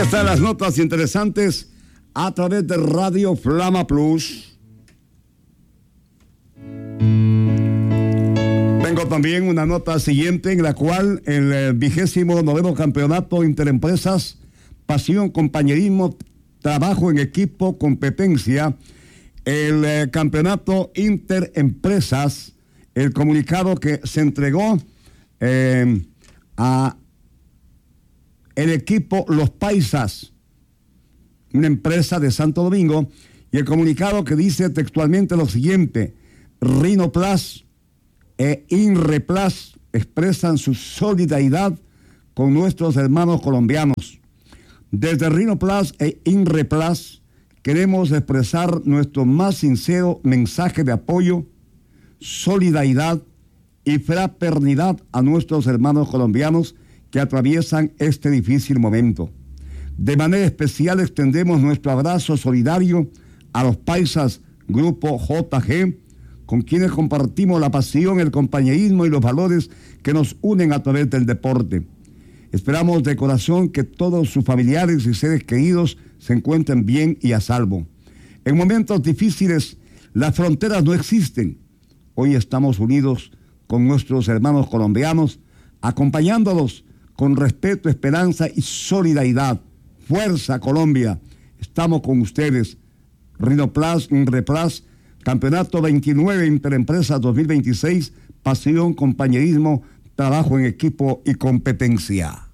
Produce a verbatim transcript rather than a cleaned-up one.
están las notas interesantes a través de Radio Flama Plus. Tengo también una nota siguiente en la cual el vigésimo noveno campeonato Interempresas, Pasión, Compañerismo, Trabajo en Equipo, Competencia, el eh, campeonato Interempresas, el comunicado que se entregó eh, a el equipo Los Paisas, una empresa de Santo Domingo, y el comunicado que dice textualmente lo siguiente: Rinoplas e Inreplas expresan su solidaridad con nuestros hermanos colombianos. Desde Rinoplas e Inreplas queremos expresar nuestro más sincero mensaje de apoyo, solidaridad y fraternidad a nuestros hermanos colombianos que atraviesan este difícil momento. De manera especial extendemos nuestro abrazo solidario a los paisas Grupo J G, con quienes compartimos la pasión, el compañerismo y los valores que nos unen a través del deporte. Esperamos de corazón que todos sus familiares y seres queridos se encuentren bien y a salvo. En momentos difíciles, las fronteras no existen. Hoy estamos unidos con nuestros hermanos colombianos, acompañándolos con respeto, esperanza y solidaridad. Fuerza Colombia, estamos con ustedes. Rinoplas, Inreplas, Campeonato veintinueve Interempresas dos mil veintiséis, Pasión, Compañerismo, Trabajo en Equipo y Competencia.